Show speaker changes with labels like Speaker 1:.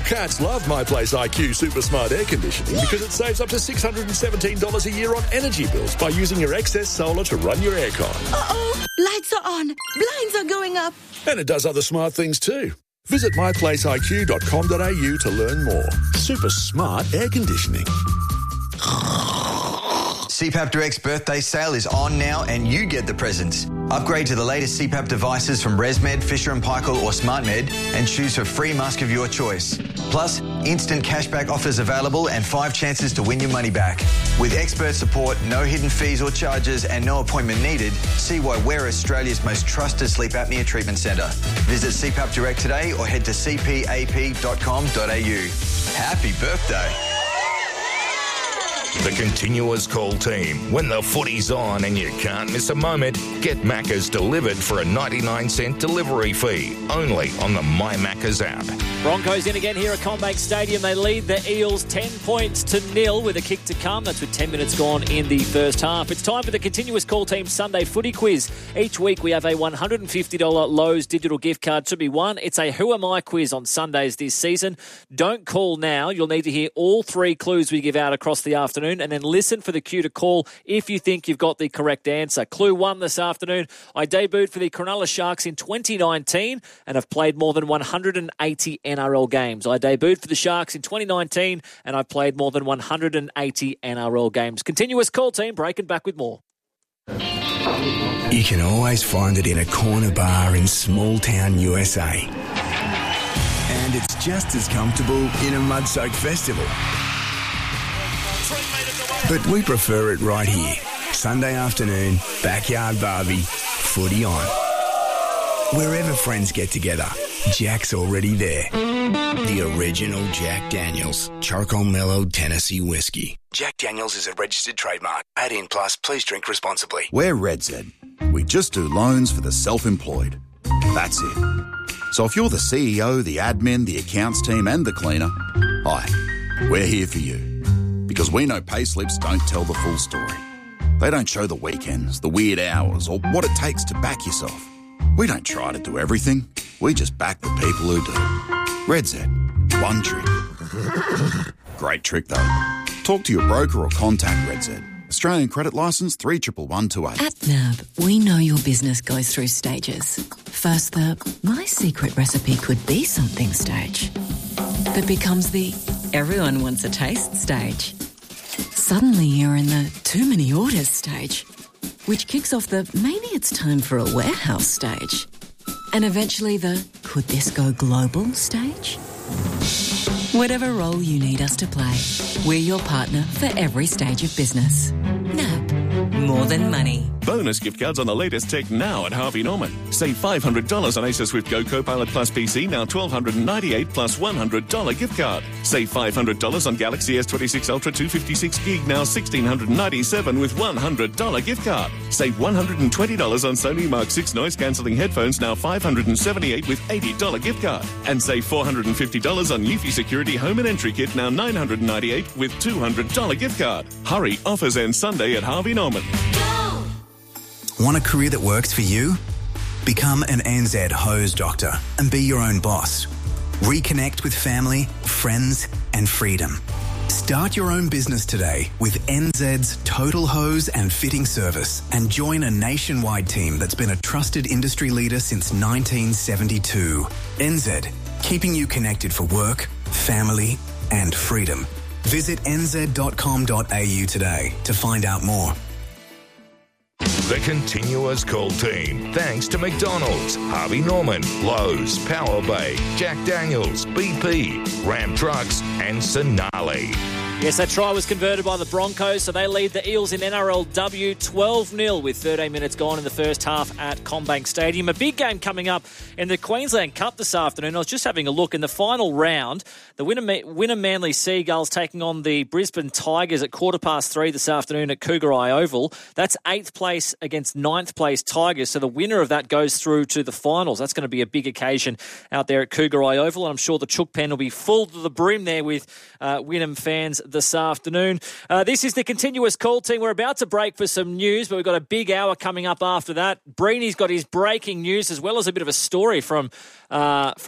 Speaker 1: cats love My Place IQ Super Smart Air Conditioning because it saves up to $617 a year on energy bills by using your excess solar to run your aircon.
Speaker 2: Uh-oh, lights are on, blinds are going up.
Speaker 1: And it does other smart things too. Visit myplaceiq.com.au to learn more. Super smart air conditioning.
Speaker 3: CPAP Direct's birthday sale is on now and you get the presents. Upgrade to the latest CPAP devices from ResMed, Fisher & Paykel or SmartMed and choose for free mask of your choice. Plus, instant cashback offers available and 5 chances to win your money back. With expert support, no hidden fees or charges and no appointment needed, see why we're Australia's most trusted sleep apnea treatment centre. Visit CPAP Direct today or head to cpap.com.au. Happy birthday.
Speaker 4: The Continuous Call team. When the footy's on and you can't miss a moment, get Macca's delivered for a 99-cent delivery fee. Only on the My Macca's app.
Speaker 5: Broncos in again here at CommBank Stadium. They lead the Eels 10 points to 0 with a kick to come. That's with 10 minutes gone in the first half. It's time for the Continuous Call team Sunday footy quiz. Each week we have a $150 Lowe's digital gift card to be won. It's a Who Am I quiz on Sundays this season. Don't call now. You'll need to hear all 3 clues we give out across the afternoon and then listen for the cue to call if you think you've got the correct answer. Clue 1 this afternoon. I debuted for the Cronulla Sharks in 2019 and have played more than 180 NRL games. I debuted for the Sharks in 2019 and I've played more than 180 NRL games. Continuous Call team, breaking back with more.
Speaker 6: You can always find it in a corner bar in small town USA. And it's just as comfortable in a mud-soaked festival. But we prefer it right here. Sunday afternoon, backyard barbie, footy on. Wherever friends get together, Jack's already there. The original Jack Daniels, charcoal mellowed Tennessee whiskey. Jack Daniels is a registered trademark. 18 plus, please drink responsibly.
Speaker 7: We're RedZ. We just do loans for the self-employed. That's it. So if you're the CEO, the admin, the accounts team and the cleaner, hi, we're here for you. Because we know payslips don't tell the full story. They don't show the weekends, the weird hours, or what it takes to back yourself. We don't try to do everything. We just back the people who do. RedZ. One trick. Great trick, though. Talk to your broker or contact RedZ. Australian credit licence 311128.
Speaker 8: At NAB, we know your business goes through stages. First, the my secret recipe could be something stage. That becomes the everyone wants a taste stage. Suddenly you're in the too many orders stage, which kicks off the maybe it's time for a warehouse stage. And eventually the could this go global stage? Whatever role you need us to play, we're your partner for every stage of business. NAB, more than money.
Speaker 9: Bonus gift cards on the latest tech now at Harvey Norman. Save $500 on Acer Swift Go Copilot Plus PC, now $1,298 plus $100 gift card. Save $500 on Galaxy S26 Ultra 256GB, now $1,697 with $100 gift card. Save $120 on Sony Mark 6 noise-cancelling headphones, now $578 with $80 gift card. And save $450 on Eufy Security Home and Entry Kit, now $998 with $200 gift card. Hurry, offers end Sunday at Harvey Norman.
Speaker 6: Want a career that works for you? Become an NZ hose doctor and be your own boss. Reconnect with family, friends and freedom. Start your own business today with NZ's Total Hose and Fitting Service and join a nationwide team that's been a trusted industry leader since 1972. NZ, keeping you connected for work, family and freedom. Visit nz.com.au today to find out more.
Speaker 4: The Continuous Call team. Thanks to McDonald's, Harvey Norman, Lowe's, Power Bay, Jack Daniels, BP, Ram Trucks and Sonali.
Speaker 5: Yes, that try was converted by the Broncos, so they lead the Eels in NRLW 12-0 with 13 minutes gone in the first half at CommBank Stadium. A big game coming up in the Queensland Cup this afternoon. I was just having a look in the final round. The winner Manly Seagulls taking on the Brisbane Tigers at 3:15 this afternoon at Cougar Eye Oval. That's 8th place against 9th place Tigers, so the winner of that goes through to the finals. That's going to be a big occasion out there at Cougar Eye Oval, and I'm sure the Chook Pen will be full to the brim there with Wynnum fans this afternoon. This is the Continuous Call team. We're about to break for some news, but we've got a big hour coming up after that. Breeny's got his breaking news as well as a bit of a story from